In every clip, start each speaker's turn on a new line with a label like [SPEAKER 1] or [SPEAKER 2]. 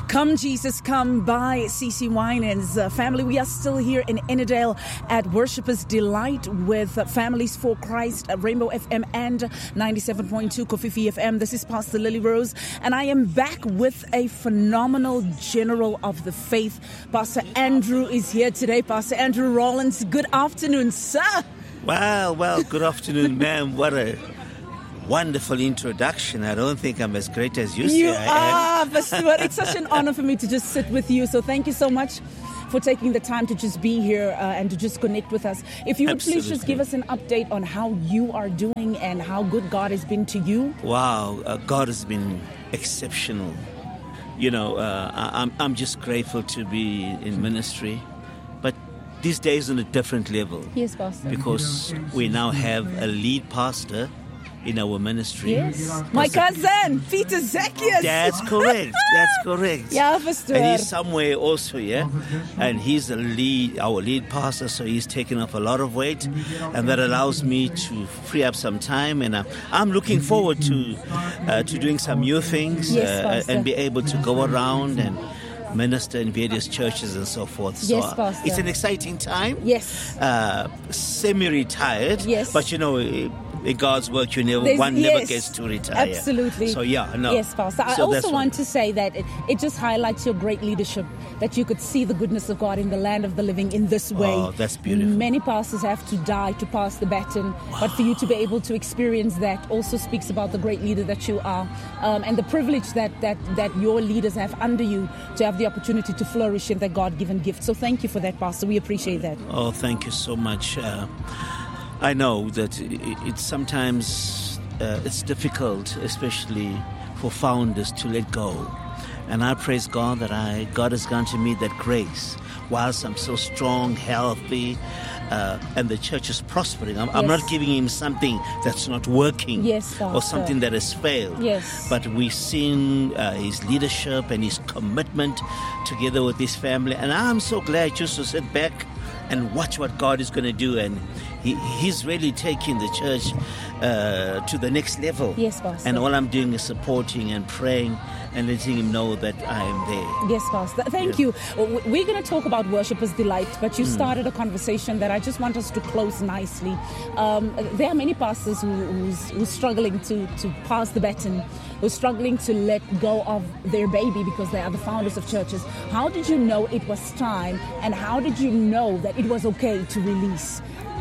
[SPEAKER 1] Come Jesus, come by CC Winans. Family, we are still here in Ennerdale at Worshipers Delight with Families for Christ, Rainbow FM and 97.2 Kofifi FM. This is Pastor Lily Rose, and I am back with a phenomenal general of the faith. Pastor Andrew is here today. Pastor Andrew Rollins, good afternoon, sir.
[SPEAKER 2] Well, good afternoon, ma'am. What a wonderful introduction. I don't think I'm as great as you say
[SPEAKER 1] You
[SPEAKER 2] I
[SPEAKER 1] are, Pastor. It's such an honor for me to just sit with you. So thank you so much for taking the time to just be here and to just connect with us. If you would please just give us an update on how you are doing and how good God has been to you.
[SPEAKER 2] Wow, God has been exceptional. You know, I'm just grateful to be in ministry. But these days on a different level.
[SPEAKER 1] Yes, Pastor.
[SPEAKER 2] Because we now have a lead pastor in our ministry.
[SPEAKER 1] Yes. My cousin, Peter Zacchaeus.
[SPEAKER 2] That's correct.
[SPEAKER 1] Yeah, Pastor.
[SPEAKER 2] And he's somewhere also, yeah? And he's our lead pastor, so he's taken off a lot of weight, and that allows me to free up some time, and I'm looking forward to doing some new things,
[SPEAKER 1] yes,
[SPEAKER 2] and be able to go around and minister in various churches and so forth. So
[SPEAKER 1] yes, Pastor.
[SPEAKER 2] It's an exciting time.
[SPEAKER 1] Yes.
[SPEAKER 2] Semi-retired.
[SPEAKER 1] Yes.
[SPEAKER 2] But you know, in God's work, never gets to retire.
[SPEAKER 1] Absolutely.
[SPEAKER 2] So yeah, no.
[SPEAKER 1] Yes, Pastor. I also want to say that it just highlights your great leadership, that you could see the goodness of God in the land of the living in this way.
[SPEAKER 2] Oh, that's beautiful.
[SPEAKER 1] Many pastors have to die to pass the baton, wow. But for you to be able to experience that also speaks about the great leader that you are, and the privilege that your leaders have under you to have the opportunity to flourish in their God-given gift. So thank you for that, Pastor. We appreciate that.
[SPEAKER 2] Oh, thank you so much. I know that it's sometimes it's difficult, especially for founders, to let go. And I praise God that God has granted me that grace. Whilst I'm so strong, healthy, and the church is prospering, I'm not giving him something that's not working,
[SPEAKER 1] yes,
[SPEAKER 2] or something that has failed.
[SPEAKER 1] Yes.
[SPEAKER 2] But we've seen his leadership and his commitment together with his family. And I'm so glad just to sit back and watch what God is going to do. And He's really taking the church to the next level.
[SPEAKER 1] Yes, Pastor.
[SPEAKER 2] And all I'm doing is supporting and praying and letting him know that I am there.
[SPEAKER 1] Yes, Pastor. Thank you. We're going to talk about Worshipers Delight, but you started a conversation that I just want us to close nicely. There are many pastors who's struggling to pass the baton, who's struggling to let go of their baby because they are the founders of churches. How did you know it was time, and how did you know that it was okay to release?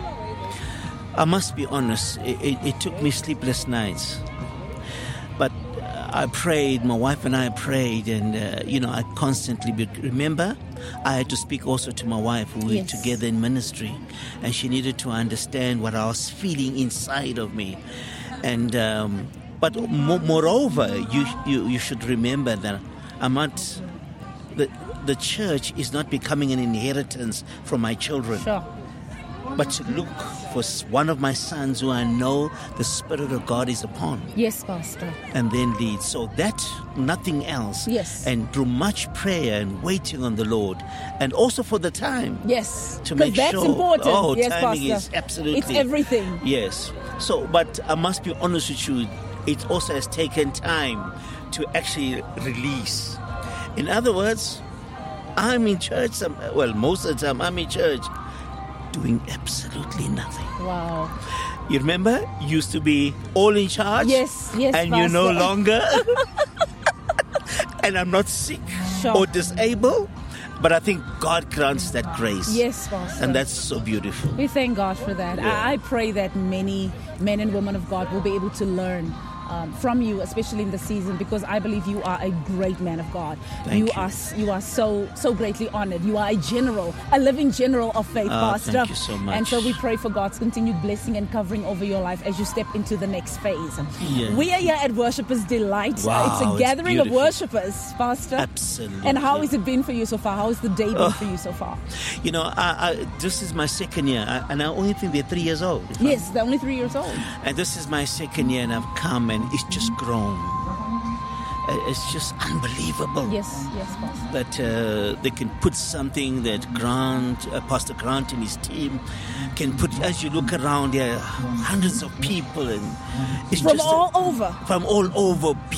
[SPEAKER 2] I must be honest, it took me sleepless nights. But I prayed, my wife and I prayed, and, I constantly remember, I had to speak also to my wife. We were together in ministry, and she needed to understand what I was feeling inside of me. And but moreover, you should remember that I'm not, the church is not becoming an inheritance from my children.
[SPEAKER 1] Sure.
[SPEAKER 2] But to look for one of my sons who I know the Spirit of God is upon.
[SPEAKER 1] Yes, Pastor.
[SPEAKER 2] And then lead. So that, nothing else.
[SPEAKER 1] Yes.
[SPEAKER 2] And through much prayer and waiting on the Lord. And also for the time.
[SPEAKER 1] Yes.
[SPEAKER 2] To make
[SPEAKER 1] that's
[SPEAKER 2] sure.
[SPEAKER 1] important.
[SPEAKER 2] Oh,
[SPEAKER 1] yes,
[SPEAKER 2] timing
[SPEAKER 1] Pastor.
[SPEAKER 2] is absolutely.
[SPEAKER 1] It's everything.
[SPEAKER 2] Yes. So, but I must be honest with you, it also has taken time to actually release. In other words, I'm in church, most of the time I'm in church, doing absolutely nothing.
[SPEAKER 1] Wow.
[SPEAKER 2] You remember? Used to be all in charge.
[SPEAKER 1] Yes,
[SPEAKER 2] and
[SPEAKER 1] Pastor.
[SPEAKER 2] You're no longer. And I'm not sick or disabled. But I think God grants that grace.
[SPEAKER 1] Yes, Pastor.
[SPEAKER 2] And that's so beautiful.
[SPEAKER 1] We thank God for that.
[SPEAKER 2] Yeah.
[SPEAKER 1] I pray that many men and women of God will be able to learn from you, especially in the season, because I believe you are a great man of God. You are so greatly honored. You are a living general of faith, Pastor.
[SPEAKER 2] Thank you so much.
[SPEAKER 1] And so we pray for God's continued blessing and covering over your life as you step into the next phase.
[SPEAKER 2] Yeah.
[SPEAKER 1] We are here at Worshipers Delight.
[SPEAKER 2] Wow,
[SPEAKER 1] it's a gathering of worshipers, Pastor.
[SPEAKER 2] Absolutely.
[SPEAKER 1] And how has it been for you so far? How has the day been for you so far?
[SPEAKER 2] This is my second year, and I only think they're 3 years old.
[SPEAKER 1] Yes, they're only 3 years old.
[SPEAKER 2] And this is my second year, and I've come, and it's just grown. It's just unbelievable.
[SPEAKER 1] Yes, Pastor.
[SPEAKER 2] That they can put something that Pastor Grant and his team can put. As you look around, there are hundreds of people, and it's
[SPEAKER 1] from all over.
[SPEAKER 2] From all over,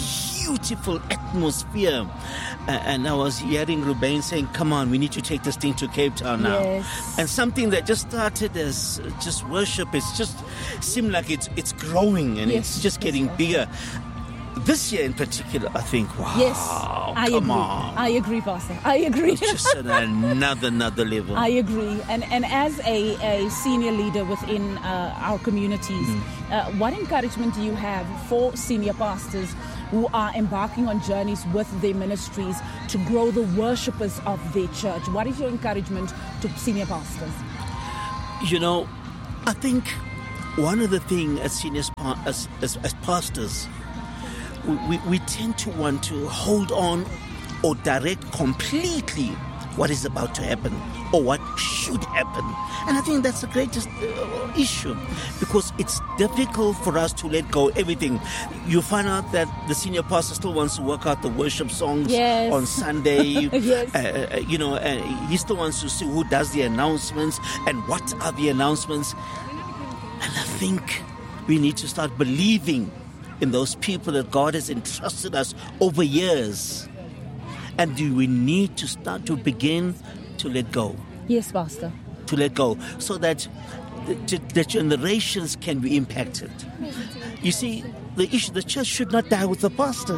[SPEAKER 2] beautiful atmosphere. And I was hearing Ruben saying, come on, we need to take this thing to Cape Town now.
[SPEAKER 1] Yes.
[SPEAKER 2] And something that just started as just worship, it's just seemed like it's growing and
[SPEAKER 1] Yes.
[SPEAKER 2] it's just getting bigger. This year in particular, I think, wow,
[SPEAKER 1] Yes, I
[SPEAKER 2] come
[SPEAKER 1] agree.
[SPEAKER 2] on.
[SPEAKER 1] I agree, Pastor. I agree.
[SPEAKER 2] It's just at another level.
[SPEAKER 1] I agree. And as a senior leader within our communities, what encouragement do you have for senior pastors who are embarking on journeys with their ministries to grow the worshippers of their church? What is your encouragement to senior pastors?
[SPEAKER 2] You know, I think one of the things as seniors, as pastors, we tend to want to hold on or direct completely what is about to happen or what should happen. And I think that's the greatest issue, because it's difficult for us to let go everything. You find out that the senior pastor still wants to work out the worship songs
[SPEAKER 1] Yes.
[SPEAKER 2] on Sunday.
[SPEAKER 1] Yes.
[SPEAKER 2] He still wants to see who does the announcements and what are the announcements. And I think we need to start believing in those people that God has entrusted us over years. And do we need to start to begin to let go?
[SPEAKER 1] Yes, Pastor.
[SPEAKER 2] To let go, so that the generations can be impacted. You see, the church should not die with the pastor.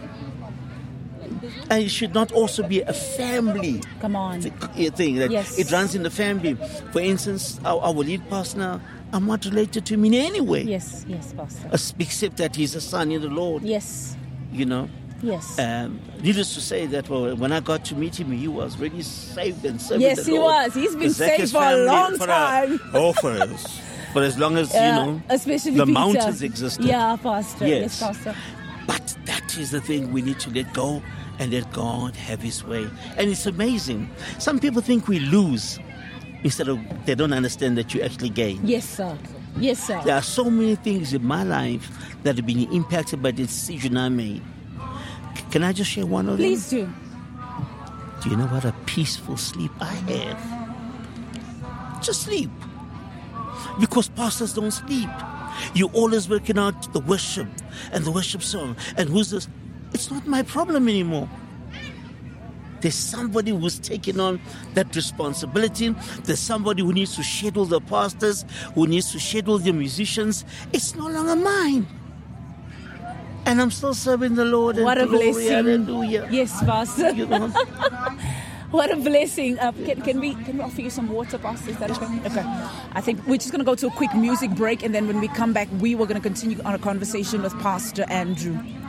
[SPEAKER 2] And it should not also be a family
[SPEAKER 1] Come on.
[SPEAKER 2] thing that
[SPEAKER 1] Yes.
[SPEAKER 2] it runs in the family. For instance, our lead pastor now, I'm not related to him in any way.
[SPEAKER 1] Yes, Pastor.
[SPEAKER 2] Except that he's a son in the Lord.
[SPEAKER 1] Yes.
[SPEAKER 2] You know.
[SPEAKER 1] Yes.
[SPEAKER 2] Needless to say that when I got to meet him, he was really saved and serving
[SPEAKER 1] Yes,
[SPEAKER 2] the
[SPEAKER 1] he
[SPEAKER 2] Lord.
[SPEAKER 1] was. He's been
[SPEAKER 2] The
[SPEAKER 1] saved
[SPEAKER 2] Zacchaeus
[SPEAKER 1] for a
[SPEAKER 2] family
[SPEAKER 1] long time.
[SPEAKER 2] For as long as,
[SPEAKER 1] Especially
[SPEAKER 2] the
[SPEAKER 1] Peter.
[SPEAKER 2] mountains existed.
[SPEAKER 1] Yeah, Pastor.
[SPEAKER 2] Yes.
[SPEAKER 1] Yes, Pastor.
[SPEAKER 2] But that is the thing, we need to let go and let God have His way. And it's amazing. Some people think we lose instead of they don't understand that you actually gain.
[SPEAKER 1] Yes, sir. Yes, sir.
[SPEAKER 2] There are so many things in my life that have been impacted by the decision I made. Can I just share one of them?
[SPEAKER 1] Please do.
[SPEAKER 2] Do you know what a peaceful sleep I have? Just sleep. Because pastors don't sleep. You're always working out the worship and the worship song. And who's this? It's not my problem anymore. There's somebody who's taking on that responsibility. There's somebody who needs to schedule the pastors, who needs to schedule the musicians. It's no longer mine. And I'm still serving the Lord.
[SPEAKER 1] What
[SPEAKER 2] and
[SPEAKER 1] a
[SPEAKER 2] glory,
[SPEAKER 1] blessing.
[SPEAKER 2] Hallelujah.
[SPEAKER 1] Yes, Pastor.
[SPEAKER 2] You know?
[SPEAKER 1] What a blessing. Can we offer you some water, Pastor? Is that okay? Okay. I think we're just going to go to a quick music break, and then when we come back, we were going to continue on a conversation with Pastor Andrew.